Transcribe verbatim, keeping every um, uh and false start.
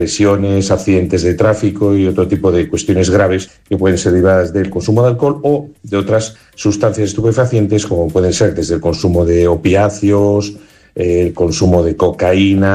lesiones, accidentes de tráfico y otro tipo de cuestiones graves que pueden ser derivadas del consumo de alcohol o de otras sustancias estupefacientes, como pueden ser desde el consumo de opiáceos, el consumo de cocaína,